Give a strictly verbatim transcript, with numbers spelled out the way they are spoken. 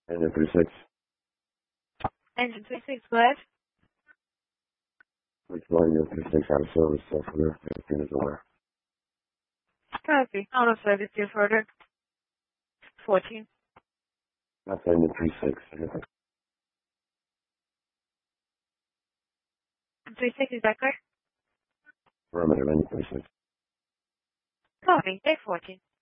Engine three six. Engine three six, go ahead. Which line your three six out of service, so for there, fifteen is aware. Copy. Out of service due further. fourteen. That's engine three six. three six, is that correct? Affirmative, engine three six. Copy. Take fourteen.